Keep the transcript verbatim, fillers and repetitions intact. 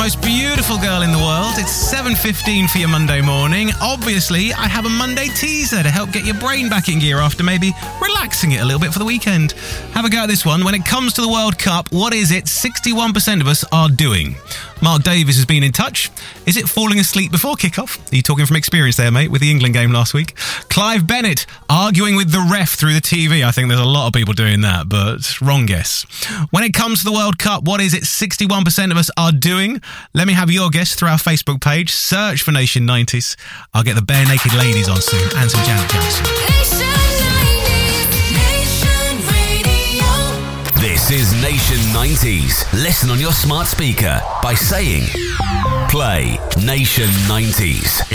most beautiful girl in the world. It's seven fifteen for your Monday morning. Obviously, I have a Monday teaser to help get your brain back in gear after maybe relaxing it a little bit for the weekend. Have a go at this one. When it comes to the World Cup, what is it sixty-one percent of us are doing? Mark Davis has been in touch. Is it falling asleep before kickoff? Are you talking from experience there, mate, with the England game last week? Clive Bennett arguing with the ref through the T V. I think there's a lot of people doing that, but wrong guess. When it comes to the World Cup, what is it sixty-one percent of us are doing? Let me have your guess through our Facebook page. Search for Nation nineties. I'll get the Bare Naked Ladies on soon and some Janet Jackson. This is Nation nineties. Listen on your smart speaker by saying, play Nation nineties.